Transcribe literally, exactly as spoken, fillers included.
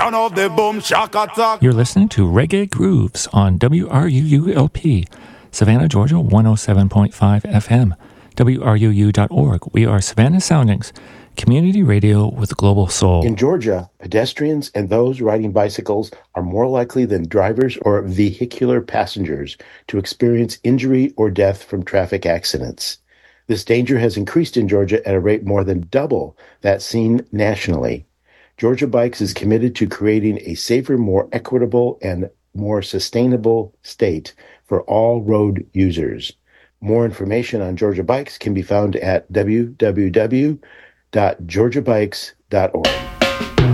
Of the boom shaka. You're listening to Reggae Grooves on W R U U L P, Savannah, Georgia, one oh seven point five F M, W R U U dot org. We are Savannah Soundings, community radio with global soul. In Georgia, pedestrians and those riding bicycles are more likely than drivers or vehicular passengers to experience injury or death from traffic accidents. This danger has increased in Georgia at a rate more than double that seen nationally. Georgia Bikes is committed to creating a safer, more equitable, and more sustainable state for all road users. More information on Georgia Bikes can be found at w w w dot georgia bikes dot org.